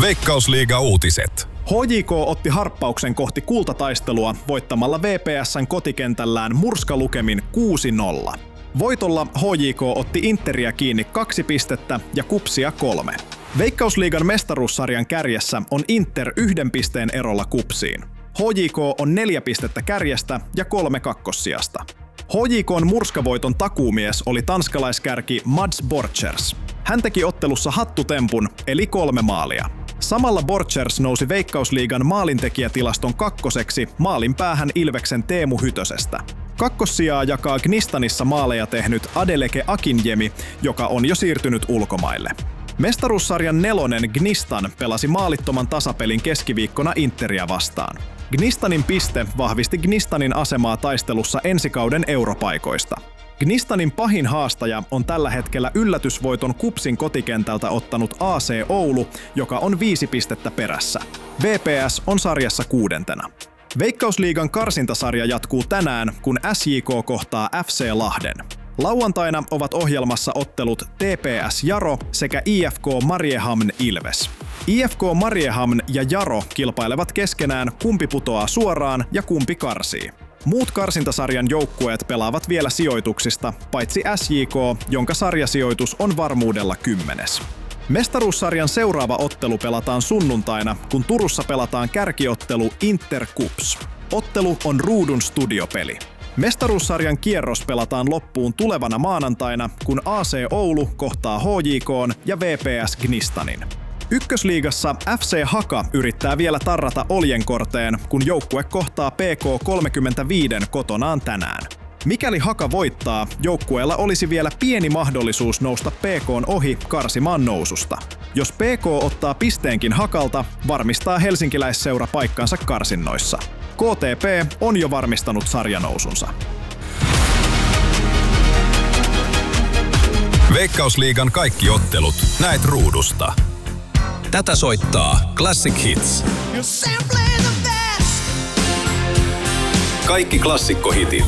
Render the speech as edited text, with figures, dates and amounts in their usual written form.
Veikkausliiga-uutiset. HJK otti harppauksen kohti kultataistelua voittamalla VPS:n kotikentällään murskalukemin 6-0. Voitolla HJK otti Interiä kiinni 2 pistettä ja KuPSia 3. Veikkausliigan mestaruussarjan kärjessä on Inter 1 pisteen erolla KuPSiin. HJK on 4 pistettä kärjestä ja 3 kakkossijasta. HJK:n murskavoiton takuumies oli tanskalaiskärki Mads Borchers. Hän teki ottelussa hattutempun, eli 3 maalia. Samalla Borchers nousi Veikkausliigan maalintekijätilaston 2. maalin päähän Ilveksen Teemu Hytösestä. Kakkossijaa jakaa Gnistanissa maaleja tehnyt Adeleke Akinjemi, joka on jo siirtynyt ulkomaille. Mestaruussarjan 4. Gnistan pelasi maalittoman tasapelin keskiviikkona Interiä vastaan. Gnistanin piste vahvisti Gnistanin asemaa taistelussa ensikauden europaikoista. Gnistanin pahin haastaja on tällä hetkellä yllätysvoiton KuPSin kotikentältä ottanut AC Oulu, joka on 5 pistettä perässä. VPS on sarjassa 6. Veikkausliigan karsintasarja jatkuu tänään, kun SJK kohtaa FC Lahden. Lauantaina ovat ohjelmassa ottelut TPS Jaro sekä IFK Mariehamn Ilves. IFK Mariehamn ja Jaro kilpailevat keskenään, kumpi putoaa suoraan ja kumpi karsii. Muut karsintasarjan joukkueet pelaavat vielä sijoituksista, paitsi SJK, jonka sarjasijoitus on varmuudella 10. Mestaruussarjan seuraava ottelu pelataan sunnuntaina, kun Turussa pelataan kärkiottelu Inter KuPS. Ottelu on ruudun studiopeli. Mestaruussarjan kierros pelataan loppuun tulevana maanantaina, kun AC Oulu kohtaa HJK:n ja VPS Gnistanin. Ykkösliigassa FC Haka yrittää vielä tarrata Oljenkorteen, kun joukkue kohtaa PK35 kotonaan tänään. Mikäli Haka voittaa, joukkueella olisi vielä pieni mahdollisuus nousta PK:n ohi karsimaan noususta. Jos PK ottaa pisteenkin Hakalta, varmistaa helsinkiläisseura paikkansa karsinnoissa. KTP on jo varmistanut sarjanousunsa. Veikkausliigan kaikki ottelut näet ruudusta. Tätä soittaa Classic Hits. Kaikki klassikkohitit